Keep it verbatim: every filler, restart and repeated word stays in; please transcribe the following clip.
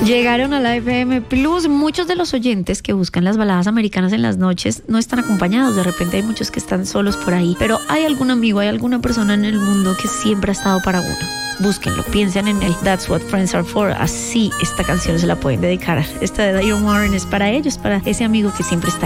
Llegaron a la F M Plus. Muchos de los oyentes que buscan las baladas americanas en las noches no están acompañados. De repente hay muchos que están solos por ahí. Pero hay algún amigo, hay alguna persona en el mundo que siempre ha estado para uno. Búsquenlo, piensen en él. That's what friends are for. Así esta canción se la pueden dedicar. Esta de Diane Warren es para ellos, para ese amigo que siempre está